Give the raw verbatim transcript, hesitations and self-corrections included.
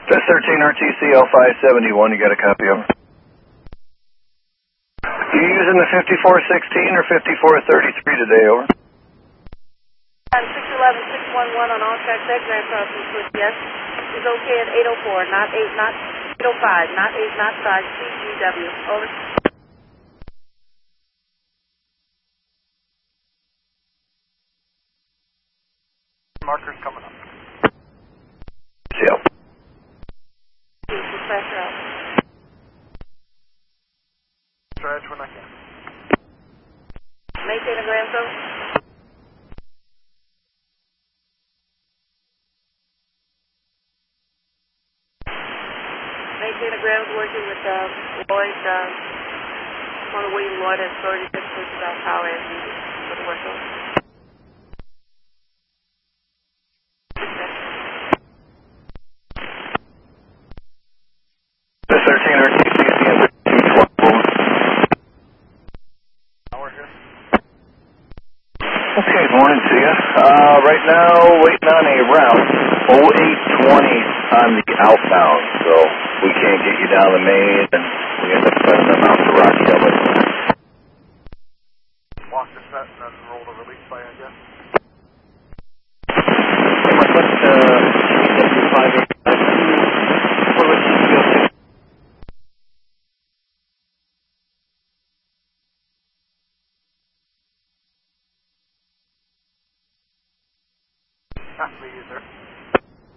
The thirteen R T C L five seventy-one, you got a copy of it? You using the fifty-four sixteen or fifty-four thirty-three today, over? six eleven, six one one on all tracks, that Grand Cross switch, yes. Is okay at eight oh four, not eight, not eight oh five, not eight, not five, C G W, over. Markers coming up. Yep. Pressure out. Stretch when I can. Maintain a Grand Zone. Maintain a Grand working with uh, Lloyd, uh, on the William Lloyd and thirty-six switches out power as needed for the work zone. The thirteen R T C and the two twelve. Power here. Okay, good morning to you. Uh, right now, waiting on a route, oh eight twenty on the outbound, so we can't get you down the main, and we end up sending them out to Rocky Hill.